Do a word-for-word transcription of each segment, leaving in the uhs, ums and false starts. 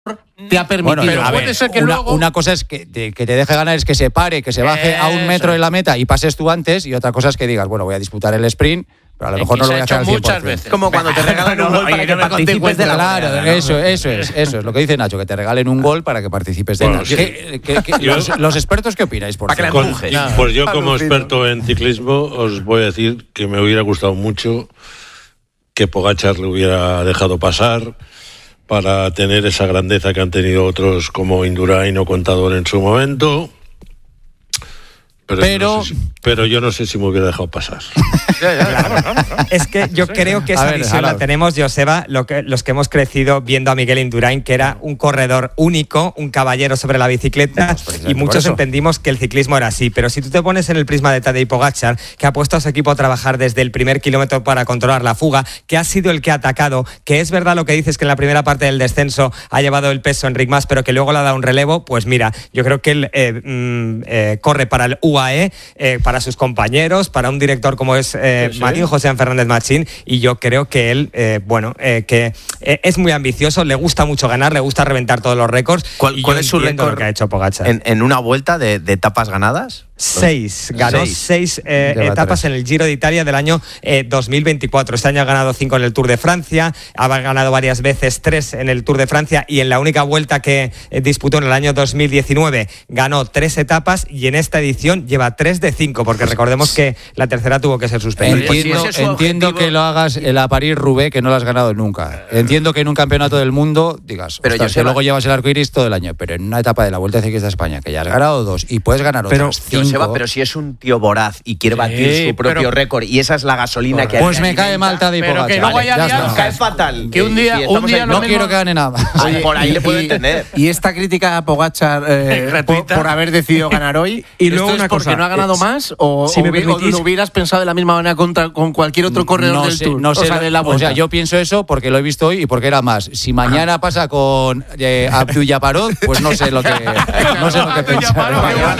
te ha permitido. Bueno, pero a puede ver, ser que una, luego... una cosa es que te, que te deje ganar, es que se pare, que se baje Eso. a un metro de la meta y pases tú antes, y otra cosa es que digas, bueno, voy a disputar el sprint, pero a lo mejor no lo voy a hacer al cien por ciento. muchas veces. Como cuando te regalan un gol para que participes de la Claro, goleada, ¿no? eso, eso es, eso es lo que dice Nacho, que te regalen un gol para que participes de Bueno, la- sí. ¿Qué- qué- qué- Yo- los, los expertos, ¿qué opináis? Por Para que la cierto? empujes. Con- pues yo como experto en ciclismo os voy a decir que me hubiera gustado mucho que Pogačar le hubiera dejado pasar para tener esa grandeza que han tenido otros como Indurain o Contador en su momento. Pero, Pero- yo no sé si, pero yo no sé si me hubiera dejado pasar. Es que yo creo que A esa ver, visión la Harold. tenemos, Joseba, lo que, los que hemos crecido viendo a Miguel Indurain, que era un corredor único, un caballero sobre la bicicleta, precisamente y por muchos eso. entendimos que el ciclismo era así. Pero si tú te pones en el prisma de Tadej Pogačar, que ha puesto a su equipo a trabajar desde el primer kilómetro para controlar la fuga, que ha sido el que ha atacado, que es verdad lo que dices, que en la primera parte del descenso ha llevado el peso Enric Mas, pero que luego le ha dado un relevo, pues mira, yo creo que él eh, mm, eh, corre para el U A E, eh, para sus compañeros, para un director como es eh, Sí, sí. Marín José Fernández Machín, y yo creo que él, eh, bueno, eh, que eh, es muy ambicioso, le gusta mucho ganar, le gusta reventar todos los récords. ¿Cuál, y cuál yo es su entiendo récord lo que ha hecho Pogačar? en, en una vuelta de, de etapas ganadas? Seis, ganó Seis. seis, eh, Lleva etapas tres. en el Giro de Italia del año eh, dos mil veinticuatro. Este año ha ganado cinco en el Tour de Francia, ha ganado varias veces tres en el Tour de Francia, y en la única vuelta que eh, disputó en el año dos mil diecinueve ganó tres etapas, y en esta edición lleva tres de cinco, porque recordemos que la tercera tuvo que ser suspendida. Pues si Entiendo, ese es su entiendo objetivo- que lo hagas en la París-Roubaix, que no lo has ganado nunca. Entiendo que en un campeonato del mundo digas, Pero ostras, Joseba- que luego llevas el arco iris todo el año, pero en una etapa de la Vuelta Ciclista de España, que ya has ganado dos y puedes ganar Pero, otras cinco. Joseba, pero si es un tío voraz y quiere batir Sí, su propio pero- récord, y esa es la gasolina que Pues le me cae alimenta, mal Tadej pero que Pogačar. luego haya Ya alianza. está. cae fatal. Que un día- Sí, un estamos día en- lo No mismo- quiero que gane nada. Ah, por ahí le puedo entender. Y esta crítica a Pogačar eh, Gratuita. por, por haber decidido ganar hoy, Y ¿esto luego es una porque cosa, no ha ganado eh, más o, si o me hubi- o permitís- lo hubieras pensado de la misma manera contra, con cualquier otro corredor no del sé, Tour? no sé, o sea, de la o Vuelta. sea, yo pienso eso porque lo he visto hoy y porque era más. Si mañana pasa con eh, Abdul-Jabbarov, pues no sé lo que no sé lo que pensar.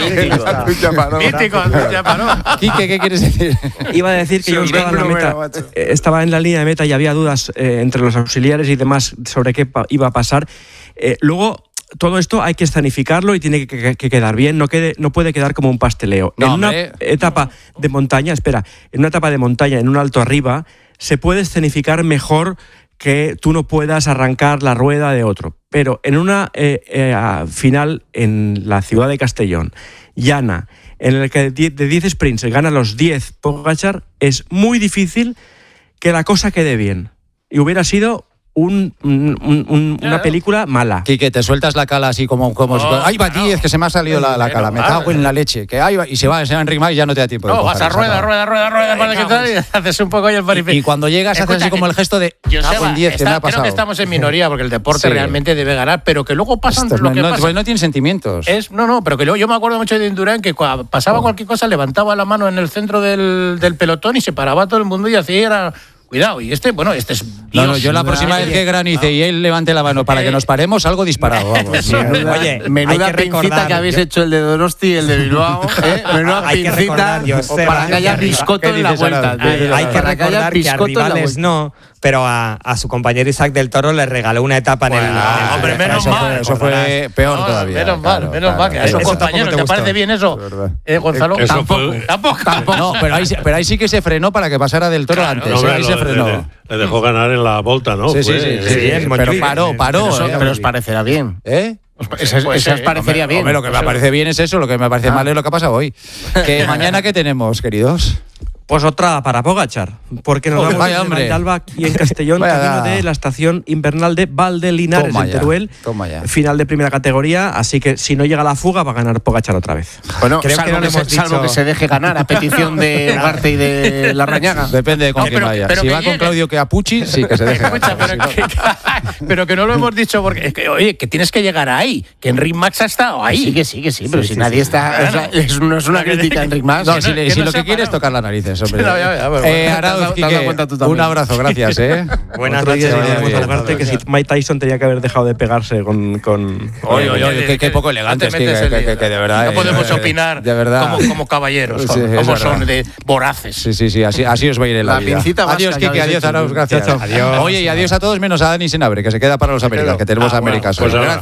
Mítico, Abdul-Jabbarov. Quique, ¿qué quieres decir? Iba a decir que Sí, yo estaba en la número, meta, macho. eh, estaba en la línea de meta y había dudas eh, entre los auxiliares y demás sobre qué pa- iba a pasar. Eh, luego, todo esto hay que escenificarlo y tiene que, que- que quedar bien, no, quede, no puede quedar como un pasteleo. No, en una hombre. etapa de montaña, espera, en una etapa de montaña, en un alto arriba, se puede escenificar mejor que tú no puedas arrancar la rueda de otro. Pero en una eh, eh, a- final en la ciudad de Castellón, llana, en el que de de diez sprints gana los diez Pogačar, es muy difícil que la cosa quede bien. Y hubiera sido un, un- un- un- una película mala. Quique, te sueltas la cala así como... como No, ¡ay, va claro. diez, que se me ha salido la, la cala! Me Claro. cago en la leche. Que ahí va, y se va, se va Enric Mas y ya no te da tiempo de No, vas a cogerla, rueda, ¿sabes? rueda, rueda, rueda, para que tal, y haces un poco ahí el paripé. Y, y cuando llegas haces Escucha, así como que- el gesto de Joseba, cago en diez, que está- me ha creo pasado. que estamos en minoría porque el deporte Sí. realmente debe ganar, pero que luego pasan Estos lo no, que no, pasa. pues no tienen sentimientos. Es, no, no, pero que luego yo me acuerdo mucho de Indurain que cua- pasaba cualquier cosa, levantaba la mano en el centro del, del pelotón y se paraba todo el mundo y hacía era, cuidado, y este, bueno, este es No, Dios. no, yo la próxima vez que granice y él levante la mano para que nos paremos, algo disparado, vamos. Menuda, Oye, menuda hay que pincita recordar- que habéis hecho el de Donosti y el de Bilbao. ¿eh? Menuda Hay que pincita recordar, Joseba, para que haya que arriba- biscoto ¿qué en la dices vuelta. ahora? tío. Hay- Hay que Para haya recordar que a biscoto en la rivales vuelta. no, pero a, a su compañero Isaac del Toro le regaló una etapa en el... Bueno, en el- hombre, en- menos eso mal. Fue, eso fue peor No, todavía. Menos mal, claro, menos mal, claro, que a esos Eso tampoco compañeros te te gustó. parece bien eso, Es verdad. eh, Gonzalo. Eso Tampoco, fue- tampoco. No, pero ahí, sí- pero ahí sí que se frenó para que pasara del Toro Claro, antes. No, ¿eh? hombre, Ahí lo- se le, frenó. le- le dejó ganar en la volta, ¿no? Sí, sí, Fue- sí, eh, sí, en pero Montjuic. paró, paró. Eso- ¿eh? pero os parecerá bien. ¿Eh? Eso, Pues eso os sí, parecería bien. Hombre, lo que me parece bien es eso, lo que me parece mal es lo que ha pasado hoy. Que mañana, ¿qué tenemos, queridos? Pues otra para Pogačar, porque nos Joder, vamos vaya, de hombre. Mandalba aquí en Castellón, Vaya. camino de la estación invernal de Valdelinares, Toma en ya, Teruel, toma ya. final de primera categoría, así que si no llega la fuga va a ganar Pogačar otra vez. Bueno, Creo que salvo, no que le se, hemos salvo dicho- que se deje ganar a petición de Ugarte y de Larrañaga. Depende de con No, quién pero- vaya. pero si que va con llegue. Claudio Chiappucci, sí, que se deje Escucha, ganar. pero, Si no- que, pero que no lo hemos dicho porque, es que, oye, que tienes que llegar ahí, que Enric Mas ha estado ahí. Sí, que sí, que sí, pero Sí, si sí, nadie sí. está. Claro. o sea, es- no es una crítica a Enric Mas. No, que si, no- le- que si no lo se que ha quiere es parado. tocar las narices. hombre. No, ya, ya, pero eh, bueno, Arauz, te has dado Quique, cuenta tú también. un abrazo, gracias, ¿eh? Buenas Otro día noches. deberíamos bien. hablarte que si Mike Tyson tenía que haber dejado de pegarse con... con Oye, oye, oye, qué, qué poco elegante, No te es que, metes que, en que- lío. que de verdad. No eh, podemos eh, opinar de verdad. como, como caballeros, Sí, son, es como verdad. son de voraces. Sí, sí, sí, así, así os va a ir en la, La vida. pincita vasca Adiós, que Kike, habéis adiós, hecho. Arauz, gracias. Adiós. Oye, y adiós a todos menos a Dani Senabre, que se queda para los Américas, que tenemos Ah, bueno, Américas. pues hoy. ahora. Gracias.